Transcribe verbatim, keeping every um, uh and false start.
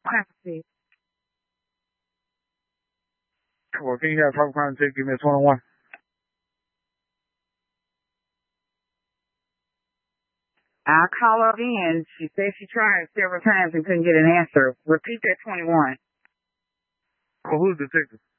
Classy. Well, can you have Papa Crown Chick give me a twenty-one? I'll call her again. She said she tried several times and couldn't get an answer. Repeat that twenty-one. Well, who's the detective?